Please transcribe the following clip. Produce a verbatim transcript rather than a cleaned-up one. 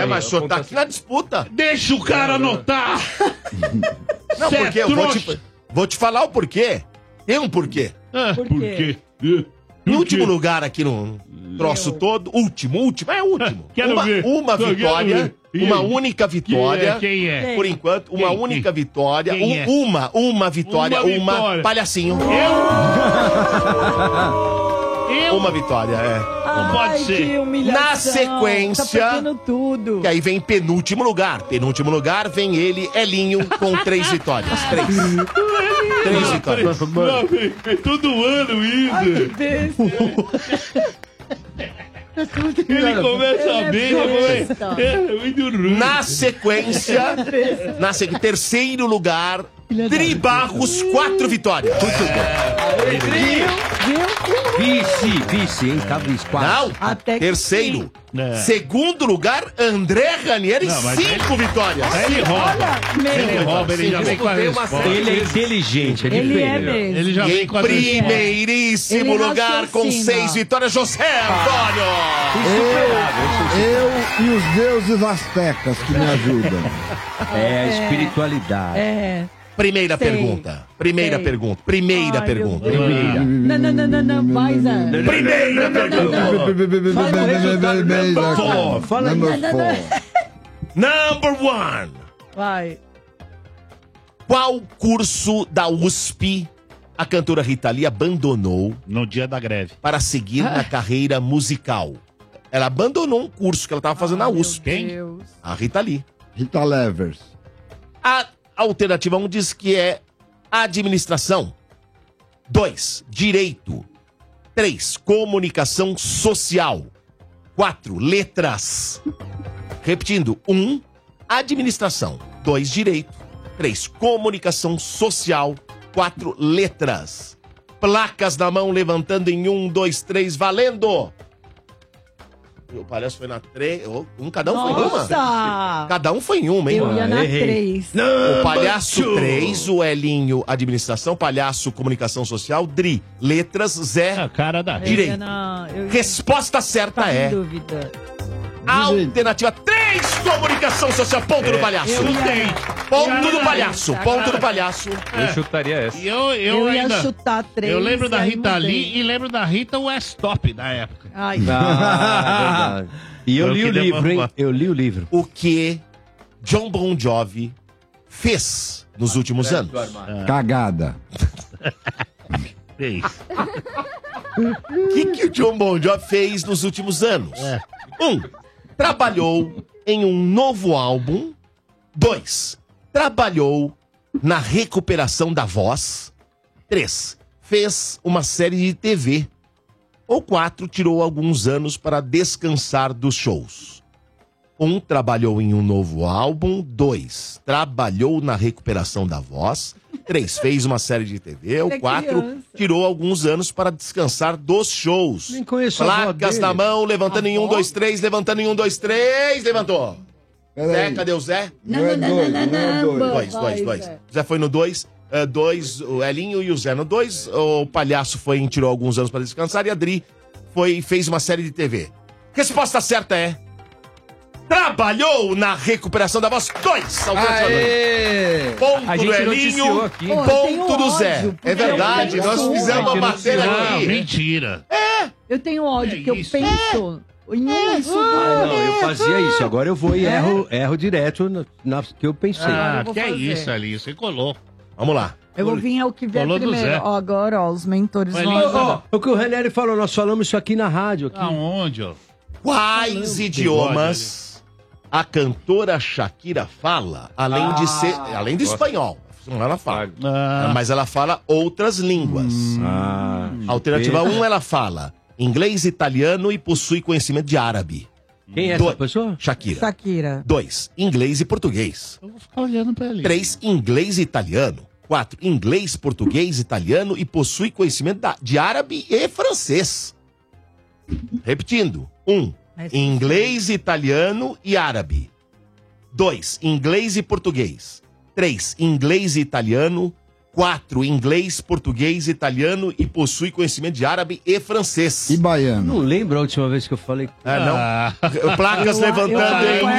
É, mas o senhor tá aqui na disputa. Deixa o cara anotar. Não, Cê porque é eu vou trouxa. te, vou te falar o porquê. Tem um porquê. Ah, Por por quê? quê? Em último lugar aqui no troço todo, último, último, é último. Quero uma, ver. uma Eu quero vitória, ver. E uma aí? única vitória. Quem é? Quem é? Por enquanto, uma Quem? única vitória. Quem um- é? Uma, uma vitória, Uma uma, vitória. palhacinho. Eu? Eu? Uma vitória, é. Não pode Ai, ser. que humilhação. Na sequência- Tá perdendo tudo. E aí vem penúltimo lugar. Penúltimo lugar vem ele, Elinho, com três vitórias. Três. Três vitórias. Não, vem, vem todo ano Ai, que isso. besta. Ele começa Ele é bem, mas besta. é muito ruim. Na sequência, na sequ... terceiro lugar, Tri Barros, quatro vitórias. Muito bem. Vice, vice, hein? Tá vice, quatro. Não, Até que terceiro. É. Segundo lugar, André Ranieri, Não, mas cinco vitórias. Aí ele rouba. Olha, Ele meu. rouba, ele já vem com a Tem uma resposta. Ele é inteligente, é Ele é diferente. mesmo. Ele já E vem em com a resposta. primeiríssimo Ele lugar, com raciocina. seis vitórias, José Antônio. Eu e os deuses astecas que me ajudam. É a espiritualidade. É. Primeira Sei. pergunta. Primeira Sei. pergunta. Primeira Ai, pergunta. meu Deus. Primeira. Não, não, não, não, não, vai, Zé. Primeira pergunta. Pô, fala aí. Number four. Number one. Vai. Qual curso da U S P a cantora Rita Lee abandonou No dia da greve. para seguir na carreira musical? Ela abandonou um curso que ela estava fazendo na U S P. Quem? Deus. A Rita Lee. Rita Levers. A alternativa um diz que é administração. dois. Direito. três. Comunicação social. quatro. Letras. Repetindo. um. Administração. dois. Direito. três. Comunicação social. quatro. Letras. Placas na mão, levantando em um, dois, três, valendo! O palhaço foi na três. Um, cada um foi em uma. Nossa! Cada um foi em uma, hein? Eu ia na errei. três. O palhaço três, o Elinho, administração, palhaço, comunicação social, Dri, letras, É Zé, a cara da Eu ia direito. na- eu ia- Resposta certa Tava em é dúvida. alternativa três, comunicação social, ponto do palhaço. eu ia- Ponto do ia- palhaço, ia- ponto do palhaço. Eu chutaria essa. E eu, eu, Eu, ia ainda... chutar três. Eu lembro da e aí Rita mudei. Lee e lembro da Rita Westop da época. Ai, Ah, é verdade. E eu Eu li o queria livro, hein? mamar. Eu li o livro. O que John Bon Jovi fez nos últimos anos? Cagada. Fez. O que, que o John Bon Jovi fez nos últimos anos? Um, trabalhou em um novo álbum. Dois, trabalhou na recuperação da voz. Três, fez uma série de T V. Ou quatro, tirou alguns anos para descansar dos shows. Um, trabalhou em um novo álbum. Dois, trabalhou na recuperação da voz. Três, fez uma série de T V. Ou Ele é quatro, criança. tirou alguns anos para descansar dos shows. Nem conheço a avó Placas dele. na mão, levantando A em um, avó? dois, três, levantando em um, dois, três, levantou. Zé, Peraí. cadê o Zé? Não é dois, não é dois. Dois, Vai, dois, dois. Zé. Zé foi no dois, eh, dois, o Elinho e o Zé no dois. O palhaço foi e tirou alguns anos para descansar e a Dri foi, fez uma série de T V. Resposta certa é... Trabalhou na recuperação da voz. Dois. Alternativa dois. Aê! Ponto A do gente noticiou Elinho, aqui. Pô, eu tenho ponto do Zé. ódio, porque É verdade, eu nós penso- fizemos uma A gente matéria Não, aqui. mentira. Eu tenho ódio, É que eu isso. penso em um isso. Ah, não, eu fazia isso. Agora eu vou e erro, erro direto na, na que eu pensei. Ah, eu vou que é fazer. isso ali, você colou. Vamos lá. Eu vou vir ao que vier Colou do Zé. primeiro. Ó, agora, ó, os mentores Mas vão... ele- Ó, ó, o que o Ranieri falou, nós falamos isso aqui na rádio. Aqui. Aonde, ó? Quais idiomas a cantora Shakira fala, além de ser, além do espanhol? Ela fala. Ah, Mas ela fala outras línguas. Ah, Alternativa um, ela fala inglês, italiano e possui conhecimento de árabe. quem é Do- essa pessoa? Shakira. Shakira. dois, inglês e português. eu vou ficar olhando pra ele. três, inglês e italiano. quatro, inglês, português, italiano e possui conhecimento da- de árabe e francês. Repetindo. um, Mas- inglês, italiano e árabe. dois, inglês e português. três, inglês e italiano. quatro, inglês, português, italiano e possui conhecimento de árabe e francês. E baiano. Não lembro a última vez que eu falei. Ah, não? Ah. Placas Eu- eu- levantando eu- em